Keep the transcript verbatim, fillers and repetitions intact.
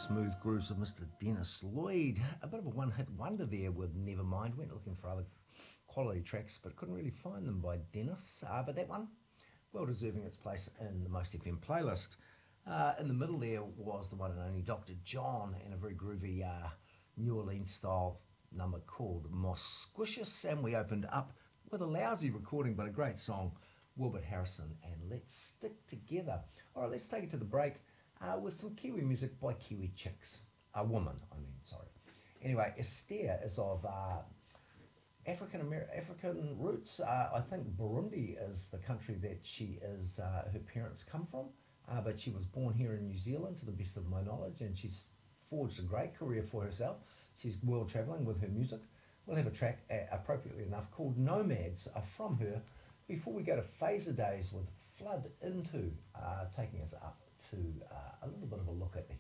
smooth grooves of Mister Dennis Lloyd. A bit of a one-hit wonder there with Nevermind. Went looking for other quality tracks, but couldn't really find them by Dennis. Uh, but that one, well deserving its place in the Most F M playlist. Uh, in the middle there was the one and only Doctor John and a very groovy uh, New Orleans style number called Mosquicious. And we opened up with a lousy recording, but a great song, Wilbert Harrison and Let's Stick Together. All right, let's take it to the break uh, with some Kiwi music by Kiwi Chicks. A woman, I mean, sorry. Anyway, Esther is of uh, African Amer- African roots. Uh, I think Burundi is the country that she is, uh, her parents come from, uh, but she was born here in New Zealand to the best of my knowledge, and she's forged a great career for herself. She's world travelling with her music. We'll have a track, uh, appropriately enough, called Nomads uh, from her before we go to Phaser Days with Flood Into, uh, taking us up to uh, a little bit of a look at